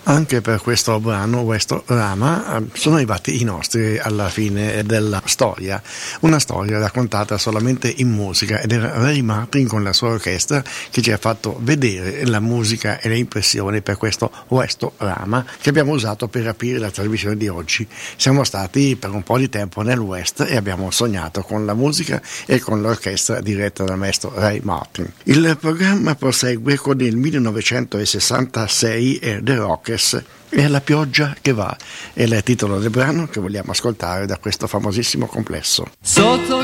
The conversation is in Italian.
Anche per questo brano Westorama sono arrivati i nostri alla fine della storia, una storia raccontata solamente in musica, ed era Ray Martin con la sua orchestra che ci ha fatto vedere la musica e le impressioni per questo Westorama che abbiamo usato per aprire la trasmissione di oggi. Siamo stati per un po' di tempo nel West e abbiamo sognato con la musica e con l'orchestra diretta dal maestro Ray Martin. Il programma prosegue con il 1966 e The Rockers e La pioggia che va è il titolo del brano che vogliamo ascoltare da questo famosissimo complesso. Sotto